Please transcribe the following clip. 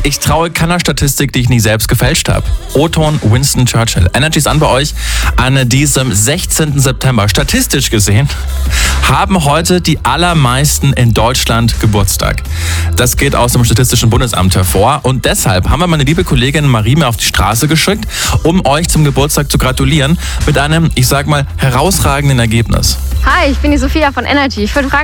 Ich traue keiner Statistik, die ich nie selbst gefälscht habe. O-Ton Winston Churchill. Energy ist an bei euch an diesem 16. September. Statistisch gesehen haben heute die allermeisten in Deutschland Geburtstag. Das geht aus dem Statistischen Bundesamt hervor. Und deshalb haben wir meine liebe Kollegin Marie mir auf die Straße geschickt, um euch zum Geburtstag zu gratulieren mit einem, ich sag mal, herausragenden Ergebnis. Hi, ich bin die Sophia von Energy. Ich würde fragen,